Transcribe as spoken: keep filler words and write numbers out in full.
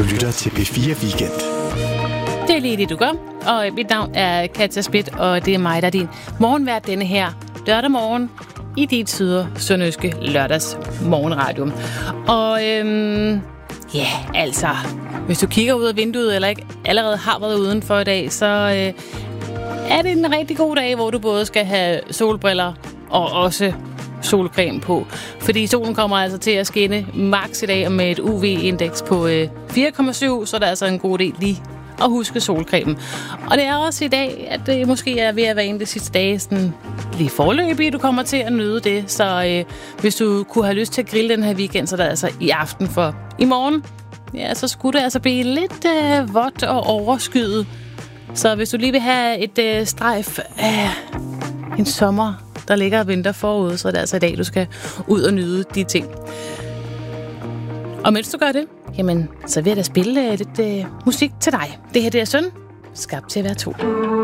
lytter til P fire Weekend. Det er lige det, du gør. Og mit navn er Katja Split, og det er mig, der er din morgenvært denne her lørdag morgen i dit syder sønderjyske lørdags morgenradio. Og øhm, ja, altså, hvis du kigger ud af vinduet, eller ikke allerede har været udenfor i dag, så øh, er det en rigtig god dag, hvor du både skal have solbriller og også solcreme på. Fordi solen kommer altså til at skinne max i dag med et U V-indeks på øh, fire komma syv, så der er altså en god idé lige at huske solcremen. Og det er også i dag, at det måske er ved at være en af de sidste dage, sådan lige forløbig, du kommer til at nyde det. Så øh, hvis du kunne have lyst til at grille den her weekend, så er der altså i aften, for i morgen, ja, så skulle det altså blive lidt øh, vådt og overskyet. Så hvis du lige vil have et øh, strejf af en sommer, der ligger og venter forude, så er det altså i dag, du skal ud og nyde de ting. Og mens du gør det, jamen, så vil jeg da spille lidt øh, musik til dig. Det her, det er Søn, skabt til at være to.